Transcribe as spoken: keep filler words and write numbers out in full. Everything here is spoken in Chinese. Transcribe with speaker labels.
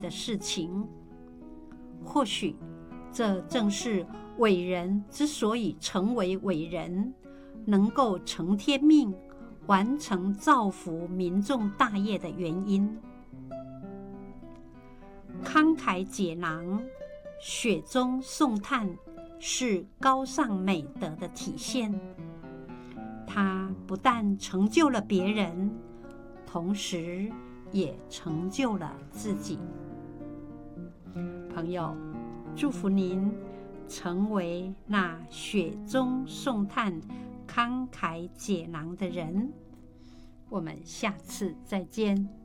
Speaker 1: 的事情。或许这正是伟人之所以成为伟人，能够承天命，完成造福民众大业的原因。慷慨解囊、雪中送炭是高尚美德的体现。它不但成就了别人，同时也成就了自己。朋友，祝福您成为那雪中送炭、慷慨解囊的人。我们下次再见。